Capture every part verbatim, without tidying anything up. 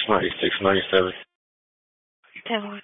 ninety-six ninety-seven. ten.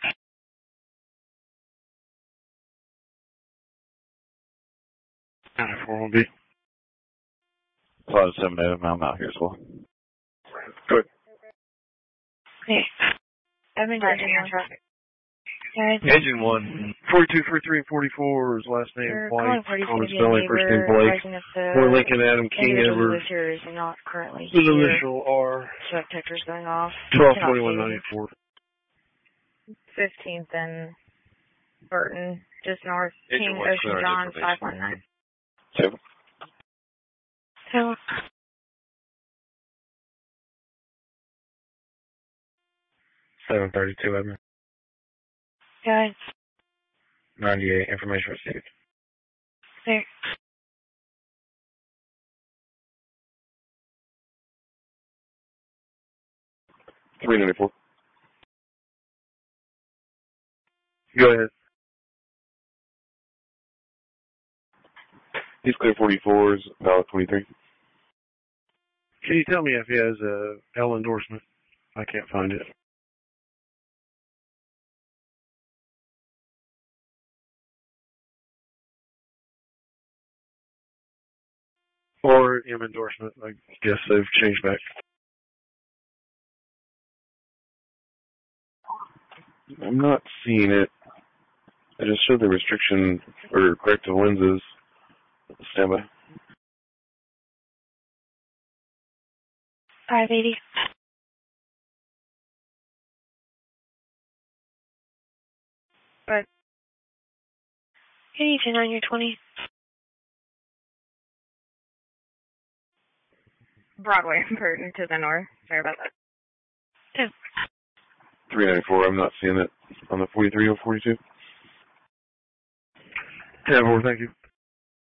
ninety-four will be. five seven eight, I'm out here as well. Good. Okay. I've been driving on traffic. Guys. Engine one. forty-two, forty-three, and forty-four is last name You're White. calling Thomas forty-two Belly, first name Blake. Boy Lincoln Adam King Edward. Here is not currently The here. initial R. Smoke detectors going off. twelve twenty-one ninety-four. fifteenth and Burton, just north. Engine King one, Ocean clear John, information. five one nine. Seven. So, seven thirty-two, Edmund. guys. ninety-eight, information received. There. three ninety-four. Go ahead. He's clear forty-fours, valid twenty-three. Can you tell me if he has a L endorsement? I can't find it. Or M endorsement. I guess they've changed back. I'm not seeing it. I just showed the restriction for corrective lenses. Stand by. five eighty. But, eighty-two on your twenty. Broadway, Burton to the north. Sorry about that. Two. three ninety-four, I'm not seeing it on the forty-three or forty-two. ten four, thank you.